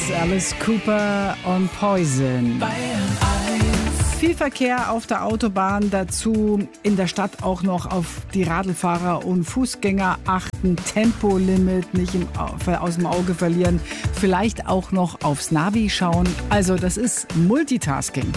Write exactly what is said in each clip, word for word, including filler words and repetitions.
Alice Cooper und Poison. Viel Verkehr auf der Autobahn, dazu in der Stadt auch noch auf die Radlfahrer und Fußgänger achten, Tempolimit nicht im, aus dem Auge verlieren, vielleicht auch noch aufs Navi schauen. Also das ist Multitasking.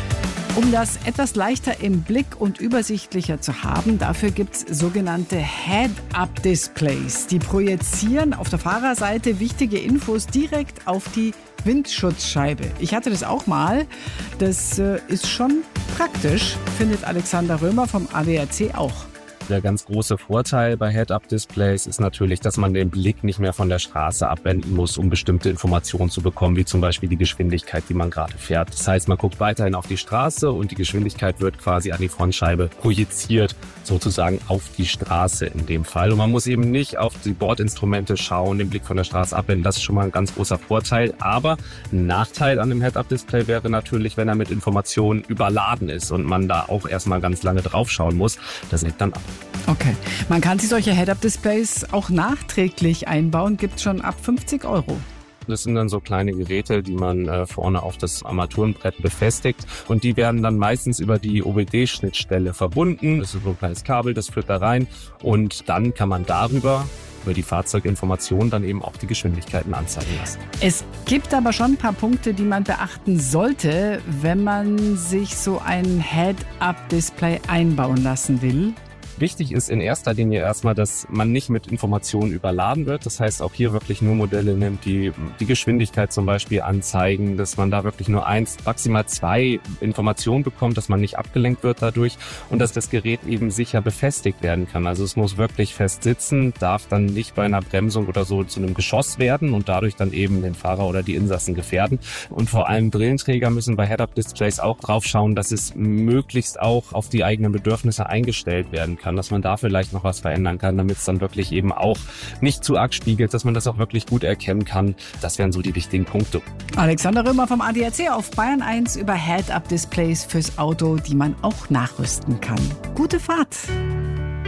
Um das etwas leichter im Blick und übersichtlicher zu haben, dafür gibt es sogenannte Head-Up-Displays. Die projizieren auf der Fahrerseite wichtige Infos direkt auf die Windschutzscheibe. Ich hatte das auch mal. Das äh, ist schon praktisch, findet Alexander Römer vom A D A C auch. Der ganz große Vorteil bei Head-Up-Displays ist natürlich, dass man den Blick nicht mehr von der Straße abwenden muss, um bestimmte Informationen zu bekommen, wie zum Beispiel die Geschwindigkeit, die man gerade fährt. Das heißt, man guckt weiterhin auf die Straße und die Geschwindigkeit wird quasi an die Frontscheibe projiziert, sozusagen auf die Straße in dem Fall. Und man muss eben nicht auf die Bordinstrumente schauen, den Blick von der Straße abwenden. Das ist schon mal ein ganz großer Vorteil. Aber ein Nachteil an dem Head-Up-Display wäre natürlich, wenn er mit Informationen überladen ist und man da auch erstmal ganz lange drauf schauen muss. Das nimmt dann ab. Okay. Man kann sich solche Head-Up-Displays auch nachträglich einbauen, gibt es schon ab fünfzig Euro. Das sind dann so kleine Geräte, die man äh, vorne auf das Armaturenbrett befestigt und die werden dann meistens über die O B D-Schnittstelle verbunden. Das ist so ein kleines Kabel, das führt da rein und dann kann man darüber über die Fahrzeuginformationen dann eben auch die Geschwindigkeiten anzeigen lassen. Es gibt aber schon ein paar Punkte, die man beachten sollte, wenn man sich so ein Head-Up-Display einbauen lassen will. Wichtig ist in erster Linie erstmal, dass man nicht mit Informationen überladen wird. Das heißt, auch hier wirklich nur Modelle nimmt, die die Geschwindigkeit zum Beispiel anzeigen, dass man da wirklich nur eins, maximal zwei Informationen bekommt, dass man nicht abgelenkt wird dadurch und dass das Gerät eben sicher befestigt werden kann. Also es muss wirklich fest sitzen, darf dann nicht bei einer Bremsung oder so zu einem Geschoss werden und dadurch dann eben den Fahrer oder die Insassen gefährden. Und vor allem Brillenträger müssen bei Head-Up-Displays auch drauf schauen, dass es möglichst auch auf die eigenen Bedürfnisse eingestellt werden kann. Kann, dass man da vielleicht noch was verändern kann, damit es dann wirklich eben auch nicht zu arg spiegelt, dass man das auch wirklich gut erkennen kann. Das wären so die wichtigen Punkte. Alexander Römer vom A D A C auf Bayern eins über Head-Up-Displays fürs Auto, die man auch nachrüsten kann. Gute Fahrt!